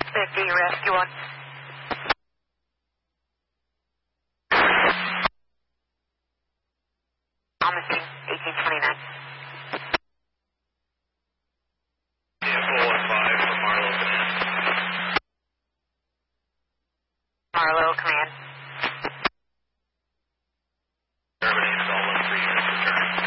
50, rescue 1. On the scene, 1829. Yeah, 415 from Marlow Command. Marlow, command. Germany, Salt Lake 3 units returning.